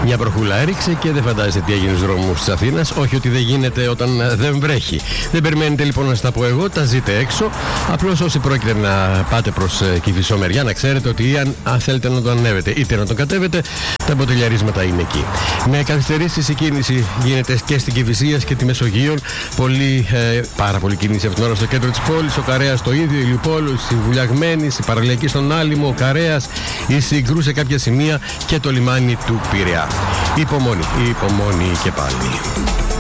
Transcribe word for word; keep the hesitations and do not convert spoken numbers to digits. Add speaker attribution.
Speaker 1: Μια βροχούλα έριξε και δεν φαντάζεστε τι έγινε στους δρόμους της Αθήνας. Όχι ότι δεν γίνεται όταν δεν βρέχει. Δεν περιμένετε λοιπόν να σας τα πω εγώ, τα ζείτε έξω. Απλώς όσοι πρόκειται να πάτε προς Κηφισό μεριά, να ξέρετε ότι αν, αν θέλετε να τον ανέβετε είτε να τον κατέβετε, τα μποτελιαρίσματα είναι εκεί. Με καθυστερήσεις η κίνηση γίνεται και στην Κηφισίας και τη Μεσογείων. Πολύ, ε, πάρα πολύ κίνηση αυτήν την ώρα στο κέντρο της πόλης. Ο Καρέας το ίδιο, η Λιουπόλου, η Βουλιαγμένης, η Παραλιακή στον Άλυμο, ο Καρέας, η Συγκρού σε κάποια σημεία και το λιμάνι του Πειραιά. Υπομονή, υπομονή και πάλι.